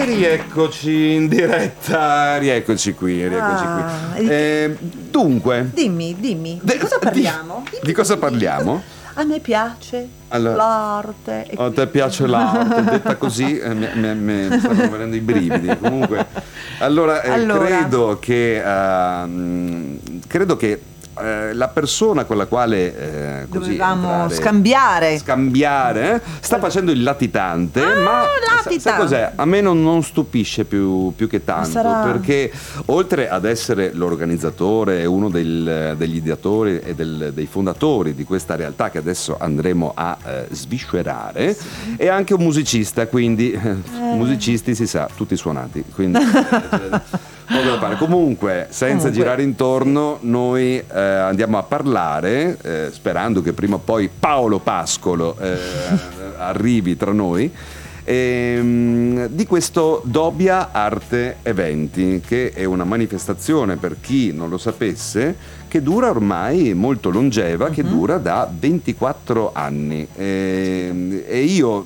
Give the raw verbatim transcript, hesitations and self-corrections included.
E rieccoci in diretta, rieccoci qui, rieccoci Ah, qui. Eh, dunque, Dimmi, dimmi, di De- cosa di- parliamo? di Dimmi, cosa dimmi, parliamo? A me piace Allora, l'arte. e a te quindi- piace l'arte, detta così eh, mi, mi- mi stanno venendo i brividi. Comunque, allora, eh, Allora. credo che ehm, credo che eh, la persona con la quale eh, così Dovevamo entrare- scambiare. scambiare eh, sta facendo il latitante, Ah, ma sa- sai latitante. cos'è? A me non, non stupisce più, più che tanto, Sarà- perché oltre ad essere l'organizzatore e uno del- degli ideatori e del- dei fondatori di questa realtà che adesso andremo a eh, sviscerare, è anche un musicista, quindi eh, musicisti si sa, tutti suonati, quindi eh, poco da fare. Comunque, senza Comunque, girare intorno, noi eh, andiamo a parlare, eh, sperando che prima o poi Paolo Pascolo eh, arrivi tra noi, ehm, di questo Dobbia Arte Eventi, che è una manifestazione, per chi non lo sapesse, che dura ormai molto longeva, che dura da ventiquattro anni. E, e io